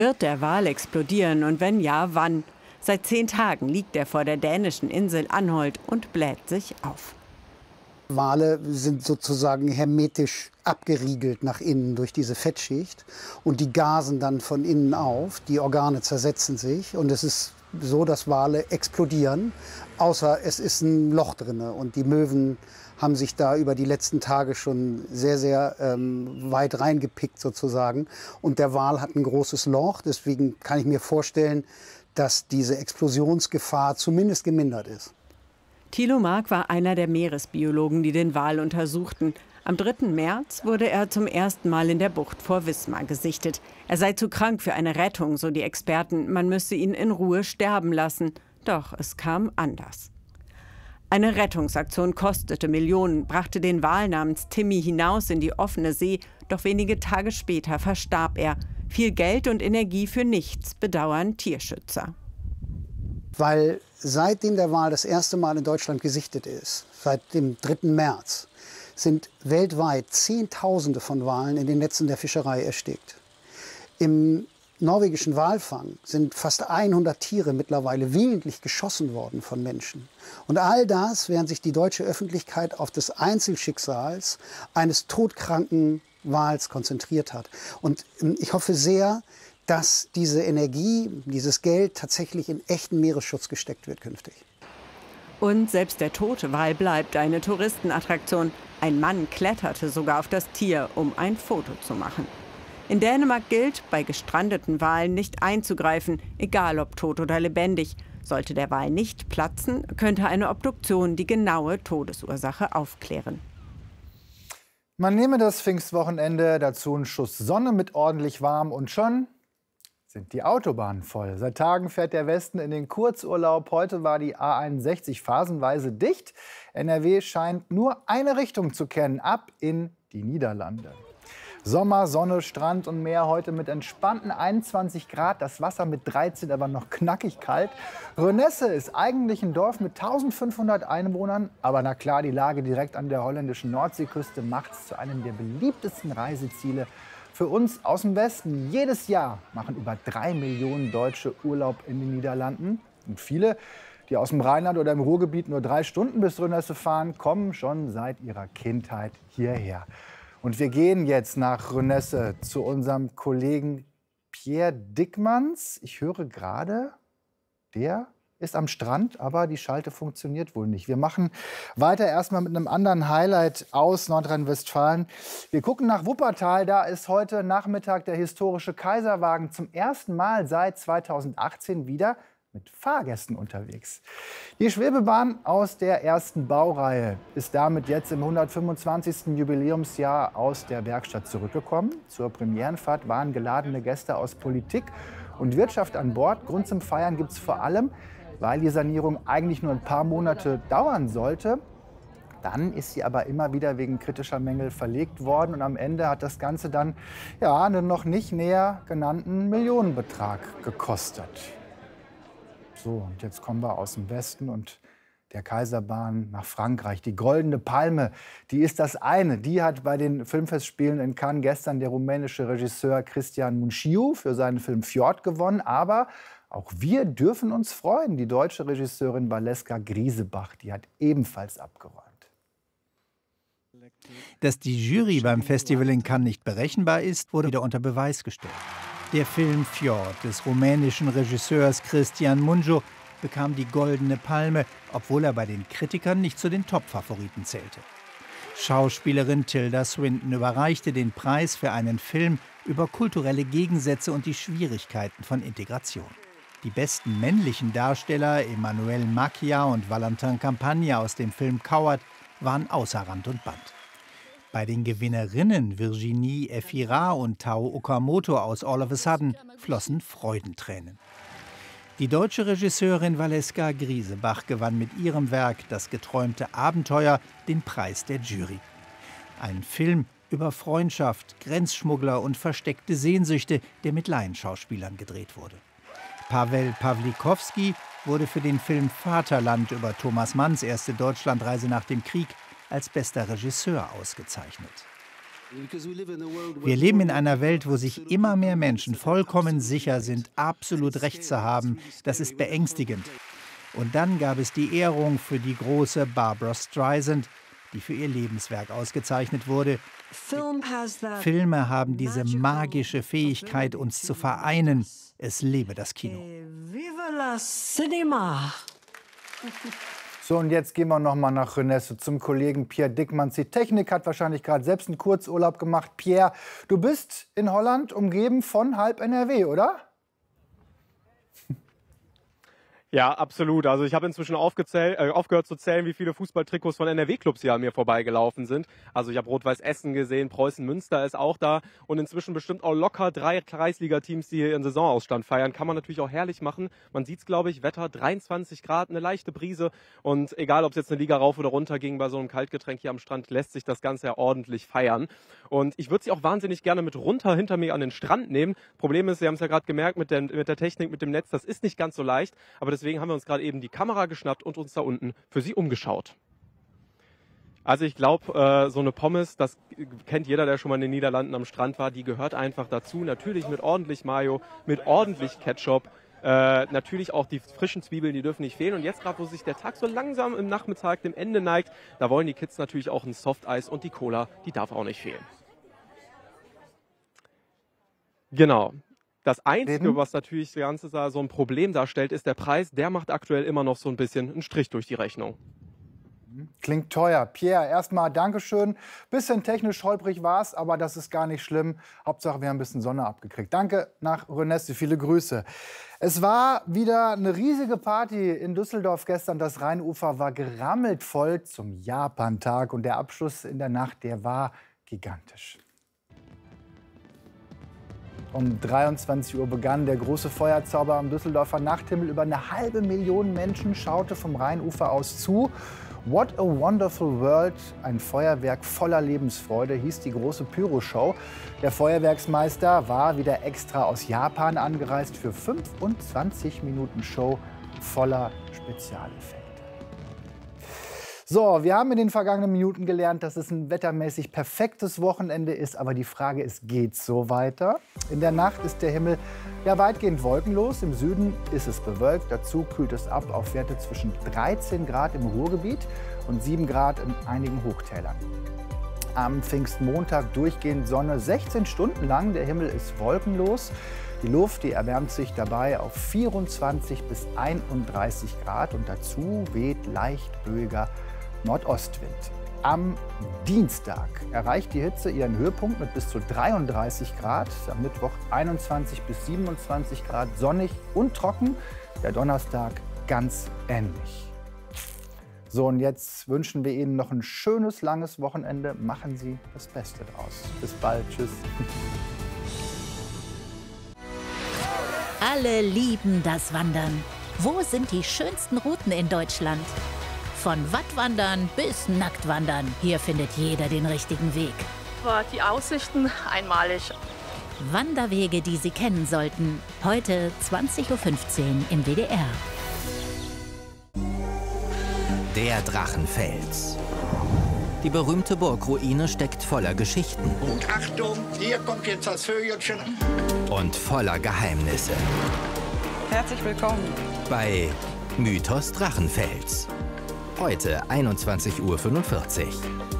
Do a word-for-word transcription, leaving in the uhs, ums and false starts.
Wird der Wal explodieren und wenn ja, wann? Seit zehn Tagen liegt er vor der dänischen Insel Anholt und bläht sich auf. Wale sind sozusagen hermetisch abgeriegelt nach innen durch diese Fettschicht und die gasen dann von innen auf, die Organe zersetzen sich und es ist so, dass Wale explodieren, außer es ist ein Loch drin und die Möwen haben sich da über die letzten Tage schon sehr, sehr ähm, weit reingepickt sozusagen und der Wal hat ein großes Loch, deswegen kann ich mir vorstellen, dass diese Explosionsgefahr zumindest gemindert ist. Thilo Mark war einer der Meeresbiologen, die den Wal untersuchten. Am dritten März wurde er zum ersten Mal in der Bucht vor Wismar gesichtet. Er sei zu krank für eine Rettung, so die Experten. Man müsse ihn in Ruhe sterben lassen. Doch es kam anders. Eine Rettungsaktion kostete Millionen, brachte den Wal namens Timmy hinaus in die offene See. Doch wenige Tage später verstarb er. Viel Geld und Energie für nichts, bedauern Tierschützer. Weil seitdem der Wal das erste Mal in Deutschland gesichtet ist, seit dem dritten März, sind weltweit Zehntausende von Walen in den Netzen der Fischerei erstickt. Im norwegischen Walfang sind fast hundert Tiere mittlerweile willentlich geschossen worden von Menschen. Und all das, während sich die deutsche Öffentlichkeit auf das Einzelschicksals eines todkranken Wals konzentriert hat. Und ich hoffe sehr, dass diese Energie, dieses Geld tatsächlich in echten Meeresschutz gesteckt wird künftig. Und selbst der tote Wal bleibt eine Touristenattraktion. Ein Mann kletterte sogar auf das Tier, um ein Foto zu machen. In Dänemark gilt, bei gestrandeten Walen nicht einzugreifen, egal ob tot oder lebendig. Sollte der Wal nicht platzen, könnte eine Obduktion die genaue Todesursache aufklären. Man nehme das Pfingstwochenende, dazu einen Schuss Sonne mit ordentlich warm und schon sind die Autobahnen voll. Seit Tagen fährt der Westen in den Kurzurlaub. Heute war die A einundsechzig phasenweise dicht. N R W scheint nur eine Richtung zu kennen, ab in die Niederlande. Sommer, Sonne, Strand und Meer heute mit entspannten einundzwanzig Grad. Das Wasser mit dreizehn aber noch knackig kalt. Renesse ist eigentlich ein Dorf mit eintausendfünfhundert Einwohnern. Aber na klar, die Lage direkt an der holländischen Nordseeküste macht es zu einem der beliebtesten Reiseziele für uns aus dem Westen. Jedes Jahr machen über drei Millionen Deutsche Urlaub in den Niederlanden. Und viele, die aus dem Rheinland oder im Ruhrgebiet nur drei Stunden bis Renesse fahren, kommen schon seit ihrer Kindheit hierher. Und wir gehen jetzt nach Renesse zu unserem Kollegen Pierre Dickmanns. Ich höre gerade, der ist am Strand, aber die Schalte funktioniert wohl nicht. Wir machen weiter erstmal mit einem anderen Highlight aus Nordrhein-Westfalen. Wir gucken nach Wuppertal. Da ist heute Nachmittag der historische Kaiserwagen zum ersten Mal seit zweitausendachtzehn wieder mit Fahrgästen unterwegs. Die Schwebebahn aus der ersten Baureihe ist damit jetzt im hundertfünfundzwanzigsten Jubiläumsjahr aus der Werkstatt zurückgekommen. Zur Premierenfahrt waren geladene Gäste aus Politik und Wirtschaft an Bord. Grund zum Feiern gibt es vor allem, weil die Sanierung eigentlich nur ein paar Monate dauern sollte. Dann ist sie aber immer wieder wegen kritischer Mängel verlegt worden. Und am Ende hat das Ganze dann ja, einen noch nicht näher genannten Millionenbetrag gekostet. So, und jetzt kommen wir aus dem Westen und der Kaiserbahn nach Frankreich. Die Goldene Palme, die ist das eine. Die hat bei den Filmfestspielen in Cannes gestern der rumänische Regisseur Cristian Mungiu für seinen Film Fjord gewonnen. Aber auch wir dürfen uns freuen. Die deutsche Regisseurin Valeska Griesebach, die hat ebenfalls abgeräumt. Dass die Jury beim Festival in Cannes nicht berechenbar ist, wurde wieder unter Beweis gestellt. Der Film Fjord des rumänischen Regisseurs Cristian Mungiu bekam die Goldene Palme, obwohl er bei den Kritikern nicht zu den Top-Favoriten zählte. Schauspielerin Tilda Swinton überreichte den Preis für einen Film über kulturelle Gegensätze und die Schwierigkeiten von Integration. Die besten männlichen Darsteller, Emmanuel Macchia und Valentin Campagna aus dem Film Coward, waren außer Rand und Band. Bei den Gewinnerinnen Virginie Efira und Tao Okamoto aus All of a Sudden flossen Freudentränen. Die deutsche Regisseurin Valeska Griesebach gewann mit ihrem Werk Das geträumte Abenteuer den Preis der Jury. Ein Film über Freundschaft, Grenzschmuggler und versteckte Sehnsüchte, der mit Laienschauspielern gedreht wurde. Paweł Pawlikowski wurde für den Film Vaterland über Thomas Manns erste Deutschlandreise nach dem Krieg als bester Regisseur ausgezeichnet. Wir leben in einer Welt, wo sich immer mehr Menschen vollkommen sicher sind, absolut Recht zu haben. Das ist beängstigend. Und dann gab es die Ehrung für die große Barbra Streisand, die für ihr Lebenswerk ausgezeichnet wurde. Filme haben diese magische Fähigkeit, uns zu vereinen. Es lebe das Kino. Viva la Cinema! So, und jetzt gehen wir noch mal nach Renesse zum Kollegen Pierre Dickmanns. Die Technik hat wahrscheinlich gerade selbst einen Kurzurlaub gemacht. Pierre, du bist in Holland umgeben von halb N R W, oder? Ja, absolut. Also ich habe inzwischen aufgezählt, äh, aufgehört zu zählen, wie viele Fußballtrikots von N R W-Clubs hier an mir vorbeigelaufen sind. Also ich habe Rot-Weiß Essen gesehen, Preußen Münster ist auch da und inzwischen bestimmt auch locker drei Kreisliga-Teams, die hier ihren Saisonausstand feiern. Kann man natürlich auch herrlich machen. Man sieht's, glaube ich, Wetter dreiundzwanzig Grad, eine leichte Brise und egal, ob es jetzt eine Liga rauf oder runter ging, bei so einem Kaltgetränk hier am Strand lässt sich das Ganze ja ordentlich feiern. Und ich würde sie auch wahnsinnig gerne mit runter hinter mir an den Strand nehmen. Problem ist, Sie haben es ja gerade gemerkt mit der, mit der Technik, mit dem Netz, das ist nicht ganz so leicht, aber das Deswegen haben wir uns gerade eben die Kamera geschnappt und uns da unten für Sie umgeschaut. Also ich glaube, äh, so eine Pommes, das kennt jeder, der schon mal in den Niederlanden am Strand war, die gehört einfach dazu. Natürlich mit ordentlich Mayo, mit ordentlich Ketchup. Äh, natürlich auch die frischen Zwiebeln, die dürfen nicht fehlen. Und jetzt gerade, wo sich der Tag so langsam im Nachmittag dem Ende neigt, da wollen die Kids natürlich auch ein Softeis und die Cola, die darf auch nicht fehlen. Genau. Das Einzige, was natürlich das Ganze so ein Problem darstellt, ist der Preis. Der macht aktuell immer noch so ein bisschen einen Strich durch die Rechnung. Klingt teuer. Pierre, erstmal Dankeschön. Bisschen technisch holprig war es, aber das ist gar nicht schlimm. Hauptsache, wir haben ein bisschen Sonne abgekriegt. Danke nach Renesse, viele Grüße. Es war wieder eine riesige Party in Düsseldorf gestern. Das Rheinufer war gerammelt voll zum Japantag. Und der Abschluss in der Nacht, der war gigantisch. Um dreiundzwanzig Uhr begann der große Feuerzauber am Düsseldorfer Nachthimmel. Über eine halbe Million Menschen schaute vom Rheinufer aus zu. What a Wonderful World, ein Feuerwerk voller Lebensfreude, hieß die große Pyroshow. Der Feuerwerksmeister war wieder extra aus Japan angereist für fünfundzwanzig Minuten Show voller Spezialeffekte. So, wir haben in den vergangenen Minuten gelernt, dass es ein wettermäßig perfektes Wochenende ist. Aber die Frage ist, geht's so weiter? In der Nacht ist der Himmel ja weitgehend wolkenlos. Im Süden ist es bewölkt. Dazu kühlt es ab auf Werte zwischen dreizehn Grad im Ruhrgebiet und sieben Grad in einigen Hochtälern. Am Pfingstmontag durchgehend Sonne, sechzehn Stunden lang. Der Himmel ist wolkenlos. Die Luft, die erwärmt sich dabei auf vierundzwanzig bis einunddreißig Grad. Und dazu weht leicht böiger Nordostwind. Am Dienstag erreicht die Hitze ihren Höhepunkt mit bis zu dreiunddreißig Grad. Am Mittwoch einundzwanzig bis siebenundzwanzig Grad, sonnig und trocken. Der Donnerstag ganz ähnlich. So, und jetzt wünschen wir Ihnen noch ein schönes, langes Wochenende. Machen Sie das Beste draus. Bis bald. Tschüss. Alle lieben das Wandern. Wo sind die schönsten Routen in Deutschland? Von Wattwandern bis Nacktwandern. Hier findet jeder den richtigen Weg. War die Aussichten einmalig. Wanderwege, die Sie kennen sollten. Heute zwanzig Uhr fünfzehn im W D R. Der Drachenfels. Die berühmte Burgruine steckt voller Geschichten. Und Achtung, hier kommt jetzt das Vögelchen. Und voller Geheimnisse. Herzlich willkommen bei Mythos Drachenfels. Heute einundzwanzig Uhr fünfundvierzig.